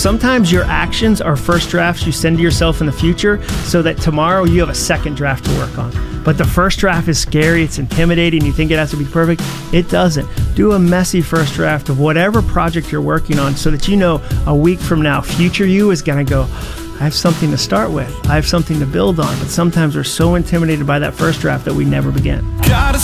sometimes your actions are first drafts you send to yourself in the future so that tomorrow you have a second draft to work on. But the first draft is scary, it's intimidating, you think it has to be perfect. It doesn't. Do a messy first draft of whatever project you're working on so that you know a week from now, future you is going to go, I have something to start with. I have something to build on. But sometimes we're so intimidated by that first draft that we never begin. Gotta